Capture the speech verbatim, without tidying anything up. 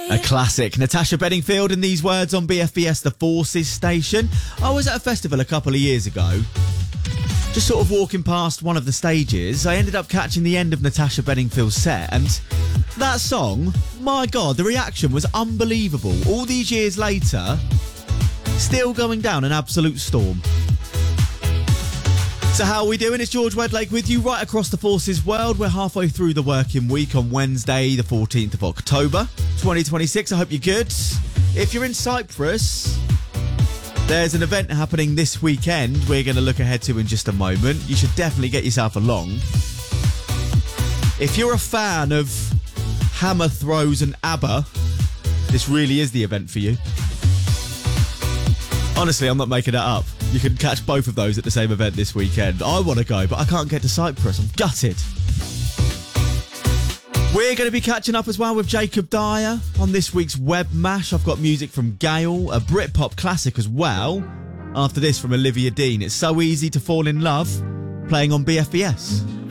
A classic. Natasha Bedingfield and these words on B F B S, the Forces station. I was at a festival a couple of years ago. Just sort of walking past one of the stages, I ended up catching the end of Natasha Bedingfield's set, and that song, my God, the reaction was unbelievable. All these years later, still going down an absolute storm. So how are we doing? It's George Wedlake with you right across the Forces world. We're halfway through the working week on Wednesday, the fourteenth of October, twenty twenty-six. I hope you're good. If you're in Cyprus, there's an event happening this weekend we're going to look ahead to in just a moment. You should definitely get yourself along. If you're a fan of hammer throws and ABBA, this really is the event for you. Honestly, I'm not making that up. You can catch both of those at the same event this weekend. I want to go, but I can't get to Cyprus. I'm gutted. We're going to be catching up as well with Jacob Dyer on this week's Web Mash. I've got music from Gail, a Britpop classic as well. After this from Olivia Dean, It's So Easy to Fall in Love, playing on B F B S.